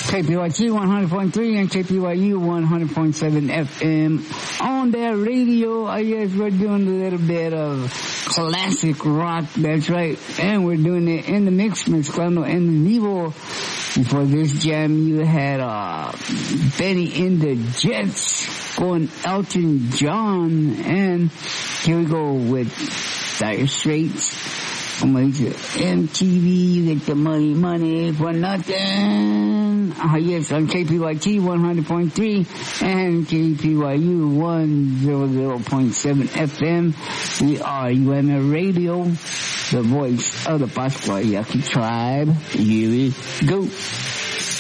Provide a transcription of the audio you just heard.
KPYT 100.3 and KPYU 100.7 FM. On their radio, I guess we're doing a little bit of classic rock, that's right. And we're doing it in the mix, mezclando en vivo. Before this jam, you had Benny and the Jets going Elton John. And here we go with Dire Straits. MTV, you get the money for nothing. Yes, on KPYT 100.3 and KPYU 100.7 FM. We are UML Radio, the voice of the Pascua Yaqui tribe. Here we go.